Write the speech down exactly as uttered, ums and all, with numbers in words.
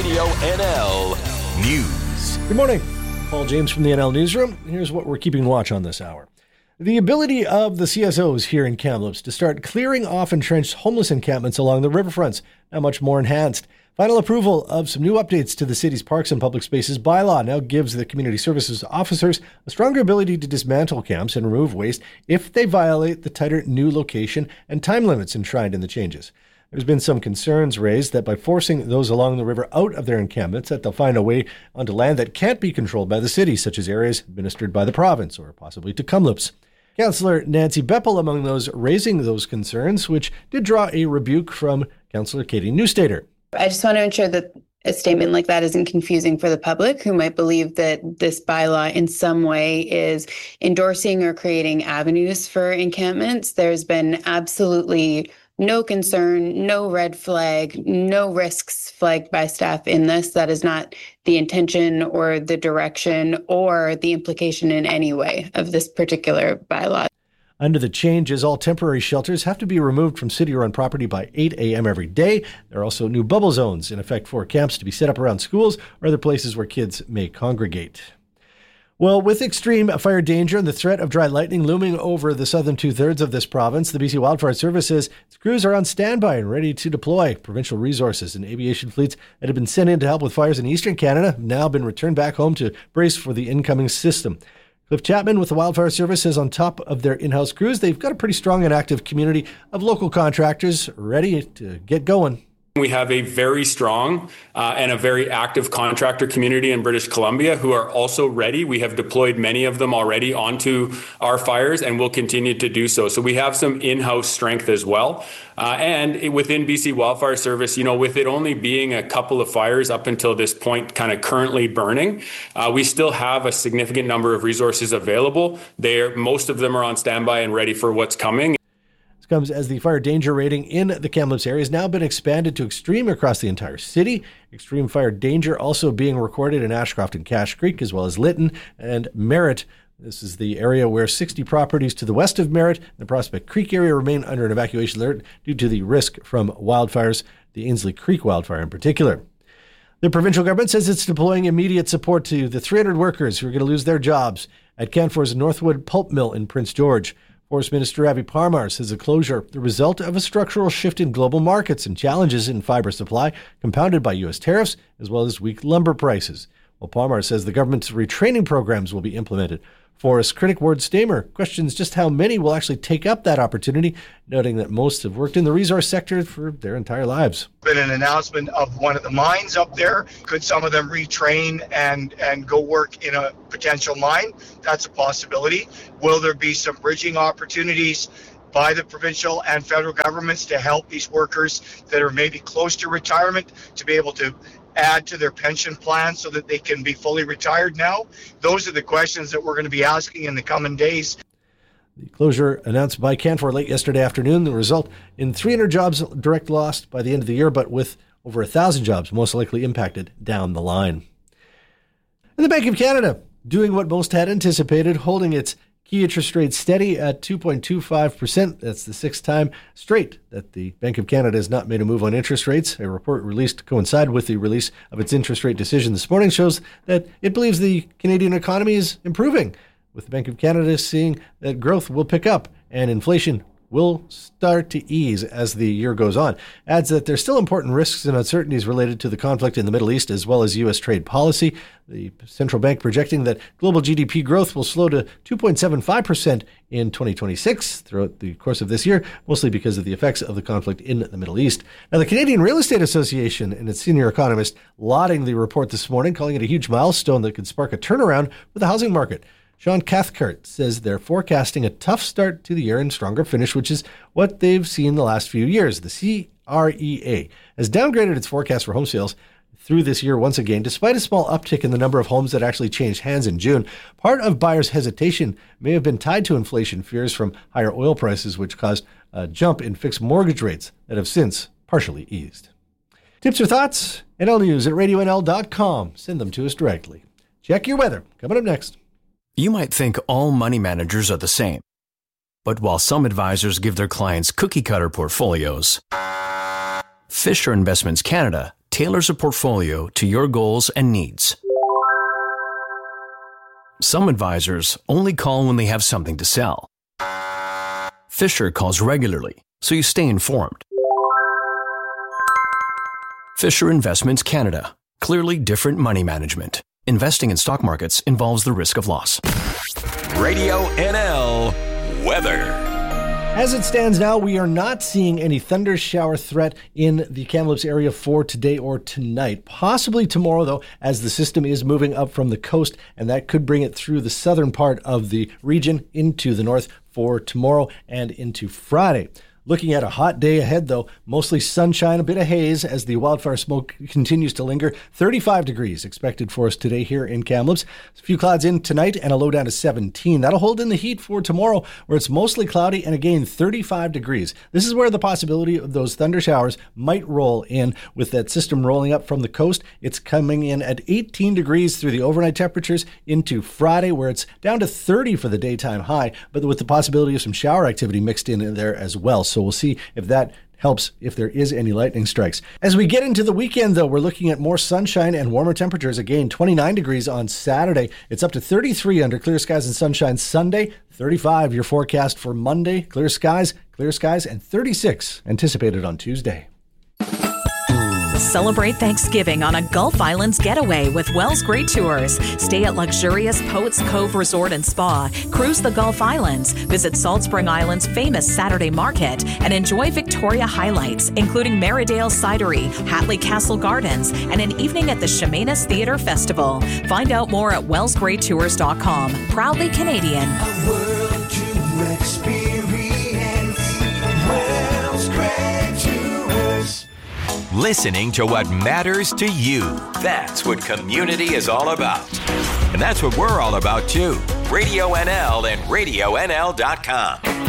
Radio N L News. Good morning. Paul James from the N L Newsroom. Here's what we're keeping watch on this hour. The ability of the C S Os here in Kamloops to start clearing off entrenched homeless encampments along the riverfronts now much more enhanced. Final approval of some new updates to the city's Parks and Public Spaces bylaw now gives the community services officers a stronger ability to dismantle camps and remove waste if they violate the tighter new location and time limits enshrined in the changes. There's been some concerns raised that by forcing those along the river out of their encampments, that they'll find a way onto land that can't be controlled by the city, such as areas administered by the province or possibly to Kamloops. Councillor Nancy Beppel among those raising those concerns, which did draw a rebuke from Councillor Katie Neustaedter. I just want to ensure that a statement like that isn't confusing for the public who might believe that this bylaw in some way is endorsing or creating avenues for encampments. There's been absolutely no concern, no red flag, no risks flagged by staff in this. That is not the intention or the direction or the implication in any way of this particular bylaw. Under the changes, all temporary shelters have to be removed from city-run property by eight a.m. every day. There are also new bubble zones in effect for camps to be set up around schools or other places where kids may congregate. Well, with extreme fire danger and the threat of dry lightning looming over the southern two-thirds of this province, the B C Wildfire Service says its crews are on standby and ready to deploy. Provincial resources and aviation fleets that have been sent in to help with fires in eastern Canada have now been returned back home to brace for the incoming system. Cliff Chapman with the Wildfire Service says on top of their in-house crews, they've got a pretty strong and active community of local contractors ready to get going. We have a very strong uh, and a very active contractor community in British Columbia who are also ready. We have deployed many of them already onto our fires and will continue to do so. So we have some in-house strength as well. Uh, and within B C Wildfire Service, you know, with it only being a couple of fires up until this point kind of currently burning, uh, we still have a significant number of resources available. They're, most of them are on standby and ready for what's coming. Comes as the fire danger rating in the Kamloops area has now been expanded to extreme across the entire city. Extreme fire danger also being recorded in Ashcroft and Cache Creek, as well as Lytton and Merritt. This is the area where sixty properties to the west of Merritt and the Prospect Creek area remain under an evacuation alert due to the risk from wildfires, the Ainslie Creek wildfire in particular. The provincial government says it's deploying immediate support to the three hundred workers who are going to lose their jobs at Canfor's Northwood Pulp Mill in Prince George. Forest Minister Avi Parmar says the closure, the result of a structural shift in global markets and challenges in fiber supply, compounded by U S tariffs, as well as weak lumber prices. Well, Parmar says the government's retraining programs will be implemented. Forest critic Ward Stamer questions just how many will actually take up that opportunity, noting that most have worked in the resource sector for their entire lives. Been an announcement of one of the mines up there. Could some of them retrain and, and go work in a potential mine? That's a possibility. Will there be some bridging opportunities by the provincial and federal governments to help these workers that are maybe close to retirement to be able to add to their pension plan so that they can be fully retired now? Those are the questions that we're going to be asking in the coming days. The closure announced by Canfor late yesterday afternoon, the result in three hundred jobs direct lost by the end of the year, but with over one thousand jobs most likely impacted down the line. And the Bank of Canada doing what most had anticipated, holding its key interest rate steady at two point two five percent. That's the sixth time straight that the Bank of Canada has not made a move on interest rates. A report released to coincide with the release of its interest rate decision this morning shows that it believes the Canadian economy is improving, with the Bank of Canada seeing that growth will pick up and inflation will start to ease as the year goes on. Adds that there's still important risks and uncertainties related to the conflict in the Middle East as well as U S trade policy. The central bank projecting that global G D P growth will slow to two point seven five percent in twenty twenty-six throughout the course of this year, mostly because of the effects of the conflict in the Middle East. Now, the Canadian Real Estate Association and its senior economist lauding the report this morning, calling it a huge milestone that could spark a turnaround for the housing market. Sean Cathcart says they're forecasting a tough start to the year and stronger finish, which is what they've seen the last few years. The C R E A has downgraded its forecast for home sales through this year once again, despite a small uptick in the number of homes that actually changed hands in June. Part of buyers' hesitation may have been tied to inflation fears from higher oil prices, which caused a jump in fixed mortgage rates that have since partially eased. Tips or thoughts? N L News at radio N L dot com. Send them to us directly. Check your weather. Coming up next. You might think all money managers are the same. But while some advisors give their clients cookie-cutter portfolios, Fisher Investments Canada tailors a portfolio to your goals and needs. Some advisors only call when they have something to sell. Fisher calls regularly, so you stay informed. Fisher Investments Canada. Clearly different money management. Investing in stock markets involves the risk of loss. Radio N L weather. As it stands now, we are not seeing any thunder shower threat in the Kamloops area for today or tonight. Possibly tomorrow, though, as the system is moving up from the coast, and that could bring it through the southern part of the region into the north for tomorrow and into Friday. Looking at a hot day ahead, though, mostly sunshine, a bit of haze as the wildfire smoke continues to linger. thirty-five degrees expected for us today here in Kamloops. A few clouds in tonight and a low down to seventeen. That'll hold in the heat for tomorrow, where it's mostly cloudy and again thirty-five degrees. This is where the possibility of those thunder showers might roll in with that system rolling up from the coast. It's coming in at eighteen degrees through the overnight temperatures into Friday, where it's down to thirty for the daytime high, but with the possibility of some shower activity mixed in there as well. So we'll see if that helps if there is any lightning strikes. As we get into the weekend, though, we're looking at more sunshine and warmer temperatures. Again, twenty-nine degrees on Saturday. It's up to thirty-three under clear skies and sunshine Sunday. thirty-five your forecast for Monday. Clear skies, clear skies, and thirty-six anticipated on Tuesday. Celebrate Thanksgiving on a Gulf Islands getaway with Wells Great Tours. Stay at luxurious Poets Cove Resort and Spa, cruise the Gulf Islands, visit Salt Spring Island's famous Saturday Market, and enjoy Victoria highlights, including Maridale Cidery, Hatley Castle Gardens, and an evening at the Chemainus Theatre Festival. Find out more at wells great tours dot com. Proudly Canadian. A world to experience. Wells Great Tours. Listening to what matters to you. That's what community is all about. And that's what we're all about, too. Radio N L and radio N L dot com.